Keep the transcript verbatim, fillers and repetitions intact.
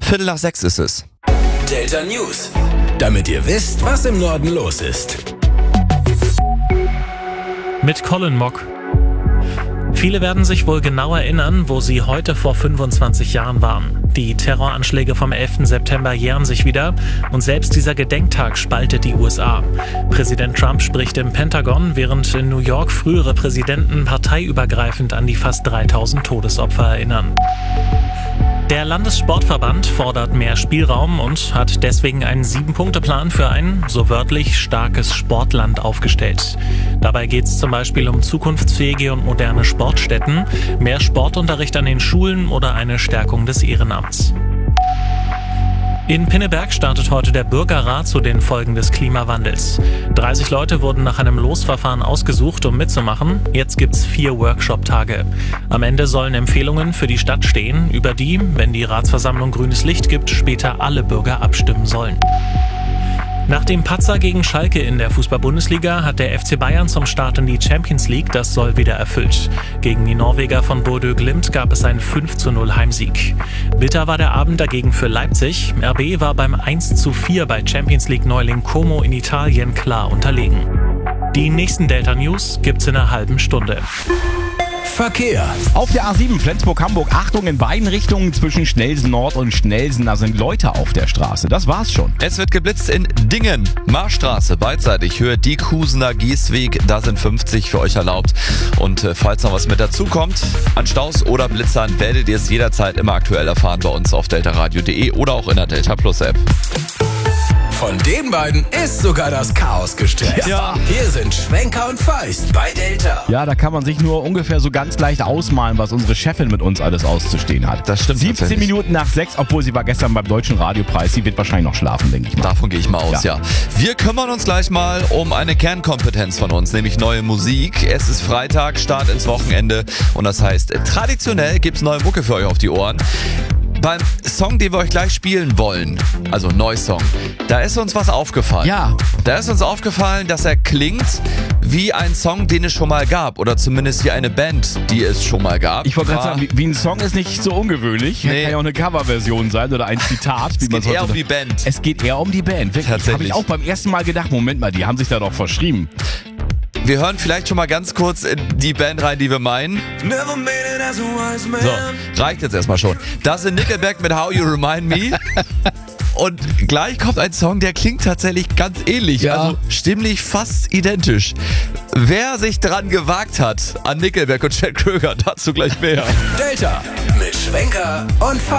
Viertel nach sechs ist es. Delta News. Damit ihr wisst, was im Norden los ist. Mit Colin Mock. Viele werden sich wohl genau erinnern, wo sie heute vor fünfundzwanzig Jahren waren. Die Terroranschläge vom elften September jähren sich wieder und selbst dieser Gedenktag spaltet die U S A. Präsident Trump spricht im Pentagon, während in New York frühere Präsidenten parteiübergreifend an die fast dreitausend Todesopfer erinnern. Der Landessportverband fordert mehr Spielraum und hat deswegen einen Sieben-Punkte-Plan für ein, so wörtlich, starkes Sportland aufgestellt. Dabei geht es zum Beispiel um zukunftsfähige und moderne Sportstätten, mehr Sportunterricht an den Schulen oder eine Stärkung des Ehrenamts. In Pinneberg startet heute der Bürgerrat zu den Folgen des Klimawandels. dreißig Leute wurden nach einem Losverfahren ausgesucht, um mitzumachen. Jetzt gibt's vier Workshop-Tage. Am Ende sollen Empfehlungen für die Stadt stehen, über die, wenn die Ratsversammlung grünes Licht gibt, später alle Bürger abstimmen sollen. Nach dem Patzer gegen Schalke in der Fußball-Bundesliga hat der F C Bayern zum Start in die Champions League das Soll wieder erfüllt. Gegen die Norweger von Bodø Glimt gab es einen fünf zu null Heimsieg. Bitter war der Abend dagegen für Leipzig. R B war beim eins zu vier bei Champions League-Neuling Como in Italien klar unterlegen. Die nächsten Delta News gibt's in einer halben Stunde. Verkehr. Auf der A sieben Flensburg-Hamburg, Achtung in beiden Richtungen zwischen Schnellsen Nord und Schnellsen, da sind Leute auf der Straße. Das war's schon. Es wird geblitzt in Dingen. Marschstraße, beidseitig, Höhe Diekhusener Gießweg, da sind fünfzig für euch erlaubt. Und äh, falls noch was mit dazu kommt, an Staus oder Blitzern werdet ihr es jederzeit immer aktuell erfahren bei uns auf deltaradio punkt de oder auch in der Delta Plus App. Von den beiden ist sogar das Chaos gestresst. Ja. Hier sind Schwenker und Feist bei Delta. Ja, da kann man sich nur ungefähr so ganz leicht ausmalen, was unsere Chefin mit uns alles auszustehen hat. Das stimmt siebzehn tatsächlich. Minuten nach sechs, obwohl sie war gestern beim Deutschen Radiopreis. Sie wird wahrscheinlich noch schlafen, denke ich mal. Davon gehe ich mal aus, ja. Ja. Wir kümmern uns gleich mal um eine Kernkompetenz von uns, nämlich neue Musik. Es ist Freitag, Start ins Wochenende und das heißt, traditionell gibt's neue Mucke für euch auf die Ohren. Beim Song, den wir euch gleich spielen wollen, also Neusong, da ist uns was aufgefallen. Ja. Da ist uns aufgefallen, dass er klingt wie ein Song, den es schon mal gab. Oder zumindest wie eine Band, die es schon mal gab. Ich wollte gerade War- sagen, wie, wie ein Song ist nicht so ungewöhnlich. Nee. Kann ja auch eine Coverversion sein oder ein Zitat. Es wie man geht eher heute- um die Band. Es geht eher um die Band. Wirklich. Tatsächlich. Habe ich auch beim ersten Mal gedacht, Moment mal, die haben sich da doch verschrieben. Wir hören vielleicht schon mal ganz kurz in die Band rein, die wir meinen. So, reicht jetzt erstmal schon. Das sind Nickelback mit How You Remind Me. Und gleich kommt ein Song, der klingt tatsächlich ganz ähnlich. Ja. Also stimmlich fast identisch. Wer sich dran gewagt hat an Nickelback und Chad Kroeger, dazu gleich mehr. Delta mit Schwenker und Feist.